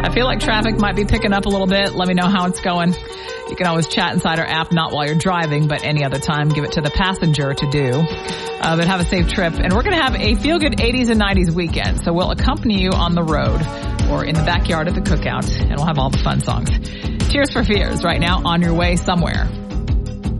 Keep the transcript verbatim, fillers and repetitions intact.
I feel like traffic might be picking up a little bit. Let me know how it's going. You can always chat inside our app, not while you're driving, but any other time. Give it to the passenger to do. Uh, but have a safe trip. And we're going to have a feel-good eighties and nineties weekend. So we'll accompany you on the road or in the backyard at the cookout, and we'll have all the fun songs. Tears for Fears right now, On Your Way Somewhere.